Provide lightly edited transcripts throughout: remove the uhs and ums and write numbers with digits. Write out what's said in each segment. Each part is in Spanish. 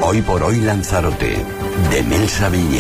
Hoy por hoy Lanzarote, de Melsa Viña.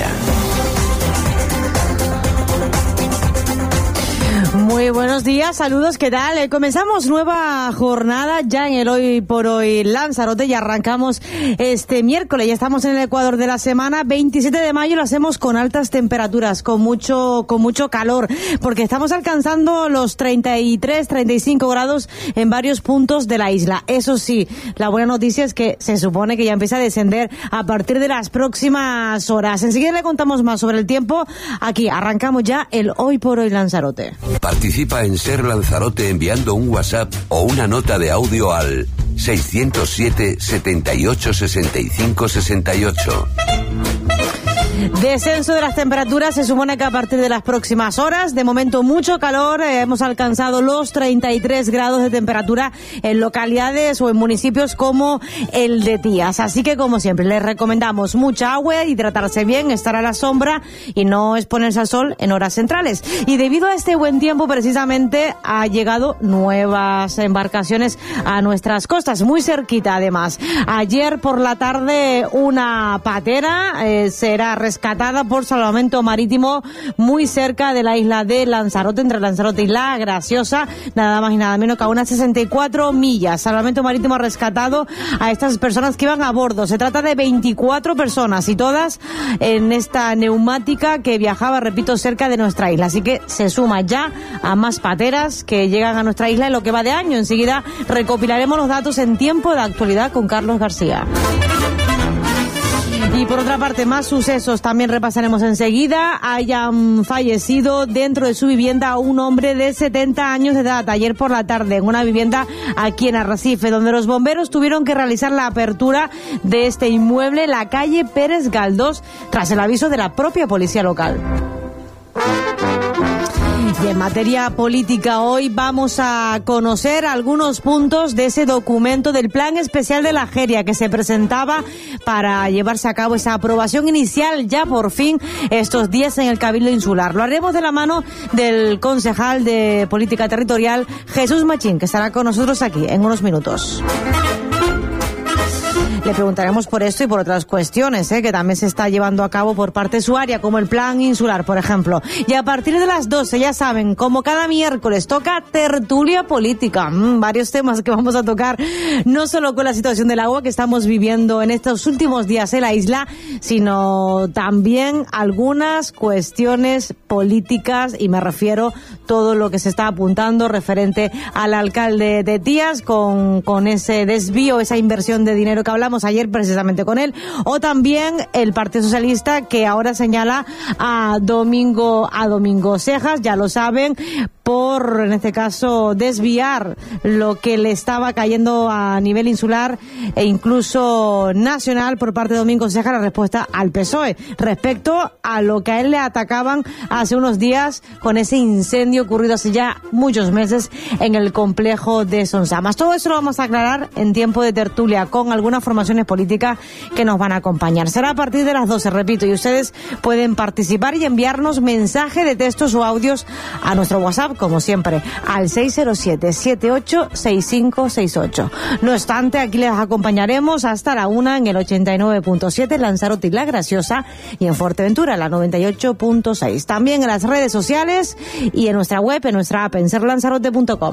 Muy buenos días, saludos, ¿qué tal? Comenzamos nueva jornada ya en el Hoy por Hoy Lanzarote y arrancamos este miércoles. Ya estamos en el Ecuador de la semana, 27 de mayo, lo hacemos con altas temperaturas, con mucho calor, porque estamos alcanzando los 33, 35 grados en varios puntos de la isla. Eso sí, la buena noticia es que se supone que ya empieza a descender a partir de las próximas horas. Enseguida le contamos más sobre el tiempo. Aquí arrancamos ya el Hoy por Hoy Lanzarote. Participa en Ser Lanzarote enviando un WhatsApp o una nota de audio al 607 78 65 68. Descenso de las temperaturas, se supone que a partir de las próximas horas. De momento mucho calor, hemos alcanzado los 33 grados de temperatura en localidades o en municipios como el de Tías. Así que, como siempre, les recomendamos mucha agua, hidratarse bien, estar a la sombra y no exponerse al sol en horas centrales. Y debido a este buen tiempo, precisamente, ha llegado nuevas embarcaciones a nuestras costas, muy cerquita además. Ayer por la tarde una patera será rescatada por Salvamento Marítimo muy cerca de la isla de Lanzarote, entre Lanzarote y La Graciosa, nada más y nada menos que a unas 64 millas. Salvamento Marítimo ha rescatado a estas personas que iban a bordo. Se trata de 24 personas y todas en esta neumática que viajaba, repito, cerca de nuestra isla. Así que se suma ya a más pateras que llegan a nuestra isla en lo que va de año. Enseguida recopilaremos los datos en tiempo de actualidad con Carlos García. Y por otra parte, más sucesos también repasaremos enseguida. Hayan fallecido dentro de su vivienda un hombre de 70 años de edad ayer por la tarde en una vivienda aquí en Arrecife, donde los bomberos tuvieron que realizar la apertura de este inmueble en la calle Pérez Galdós tras el aviso de la propia policía local. Y en materia política, hoy vamos a conocer algunos puntos de ese documento del Plan Especial de la Jeria que se presentaba para llevarse a cabo esa aprobación inicial ya por fin estos días en el Cabildo Insular. Lo haremos de la mano del concejal de Política Territorial, Jesús Machín, que estará con nosotros aquí en unos minutos. Le preguntaremos por esto y por otras cuestiones que también se está llevando a cabo por parte de su área, como el Plan Insular, por ejemplo. Y a partir de las 12, ya saben, como cada miércoles, toca tertulia política. Varios temas que vamos a tocar, no solo con la situación del agua que estamos viviendo en estos últimos días en la isla, sino también algunas cuestiones políticas, y me refiero todo lo que se está apuntando referente al alcalde de Tías con ese desvío, esa inversión de dinero que hablamos ayer precisamente con él, o también el Partido Socialista que ahora señala a Domingo Cejas, ya lo saben, por, en este caso, desviar lo que le estaba cayendo a nivel insular e incluso nacional por parte de Domingo Cejas, la respuesta al PSOE respecto a lo que a él le atacaban hace unos días con ese incendio ocurrido hace ya muchos meses en el complejo de Sonsamas. Todo eso lo vamos a aclarar en tiempo de tertulia con algunas formaciones políticas que nos van a acompañar. Será a partir de las 12, repito, y ustedes pueden participar y enviarnos mensaje de textos o audios a nuestro WhatsApp, como siempre, al 607-786568. No obstante, aquí les acompañaremos hasta la 1 en el 89.7 en Lanzarote y La Graciosa y en Fuerteventura, la 98.6. También en las redes sociales y en nuestra web, en nuestra app, en serlanzarote.com.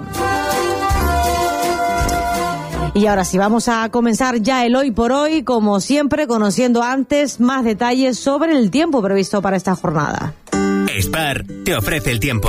Y ahora sí, vamos a comenzar ya el Hoy por Hoy, como siempre, conociendo antes más detalles sobre el tiempo previsto para esta jornada. Spar te ofrece el tiempo.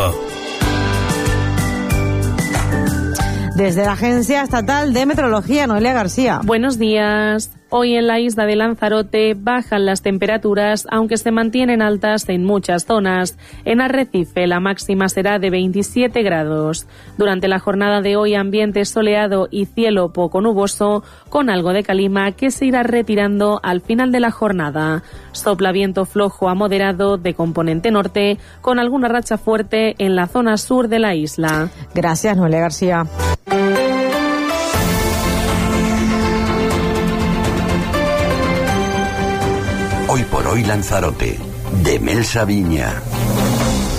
Desde la Agencia Estatal de Meteorología, Noelia García. Buenos días. Hoy en la isla de Lanzarote bajan las temperaturas, aunque se mantienen altas en muchas zonas. En Arrecife la máxima será de 27 grados. Durante la jornada de hoy, ambiente soleado y cielo poco nuboso, con algo de calima que se irá retirando al final de la jornada. Sopla viento flojo a moderado de componente norte, con alguna racha fuerte en la zona sur de la isla. Gracias, Noelia García. Hoy por hoy Lanzarote, de Melsa Viña.